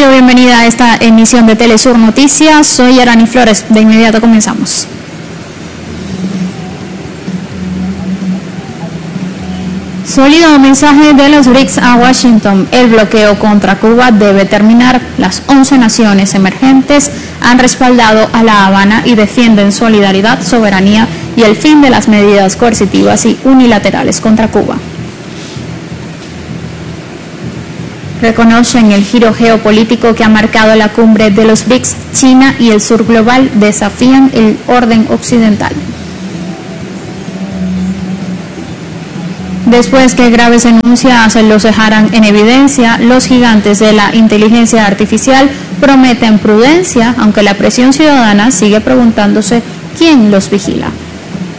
sido bienvenida a esta emisión de Telesur Noticias. Soy Arani Flores. De inmediato comenzamos. Sólido mensaje de los BRICS a Washington. El bloqueo contra Cuba debe terminar. Las 11 naciones emergentes han respaldado a La Habana y defienden solidaridad, soberanía y el fin de las medidas coercitivas y unilaterales contra Cuba. Reconocen el giro geopolítico que ha marcado la cumbre de los BRICS. China y el sur global desafían el orden occidental. Después que graves denuncias los dejaran en evidencia, los gigantes de la inteligencia artificial prometen prudencia, aunque la presión ciudadana sigue preguntándose quién los vigila.